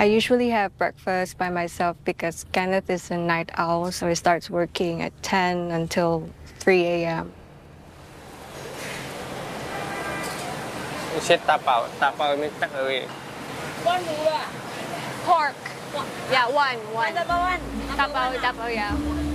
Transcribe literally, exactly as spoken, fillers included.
I usually have breakfast by myself because Kenneth is a night owl, so he starts working at ten until three a m เช็ดตาเปล่าตาเปล่าไม่ตักเลย One more. Pork. Yeah, one, one. Number one. Tapao, tapao, yeah.